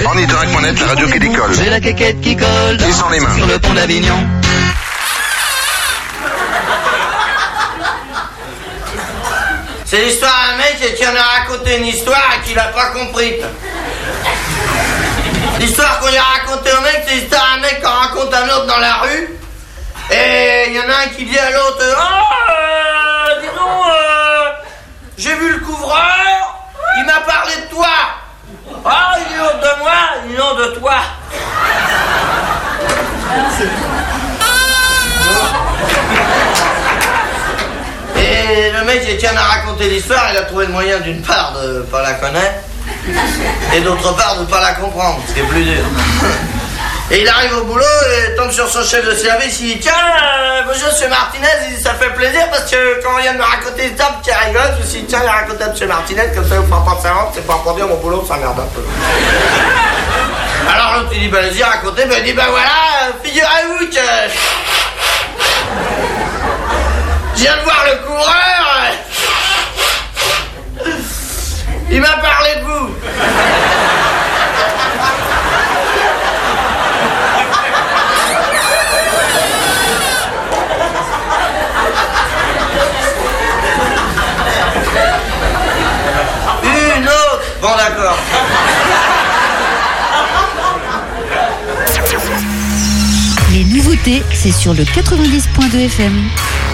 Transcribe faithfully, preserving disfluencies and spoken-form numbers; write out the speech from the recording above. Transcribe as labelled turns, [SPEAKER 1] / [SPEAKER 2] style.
[SPEAKER 1] Ornithorynque point net, la radio qui décolle.
[SPEAKER 2] J'ai la quéquette qui colle
[SPEAKER 1] Et sans les mains.
[SPEAKER 2] sur le pont d'Avignon.
[SPEAKER 3] C'est l'histoire d'un mec qui en a raconté une histoire et qu'il a pas compris. L'histoire qu'on lui a racontée au mec, c'est l'histoire d'un mec qui en raconte un autre dans la rue. Et il y en a un qui dit à l'autre, oh, euh, dis donc, euh, j'ai vu le couvreur, il m'a parlé de toi. Ah, il dit de moi, il dit non, de toi. Et le mec qui en a raconté l'histoire, il a trouvé le moyen d'une part de pas la connaître et d'autre part de pas la comprendre, ce qui est plus dur. Et il arrive au boulot et tombe sur son chef de service, il dit tiens, euh, bonjour monsieur Martinez, il dit ça fait plaisir parce que quand on vient de me raconter l'histoire qui rigole, je me suis dit tiens, il a raconté à monsieur Martinez, comme ça vous fera pas de savoir, c'est pas pour dire mon boulot, ça merde un peu. Alors l'autre il dit bah vas-y racontez, bah il dit bah voilà, figurez-vous que je viens de voir le coureur, il m'a parlé de vous. Une autre. Bon d'accord.
[SPEAKER 4] Les nouveautés, c'est sur le quatre-vingt-dix point deux F M.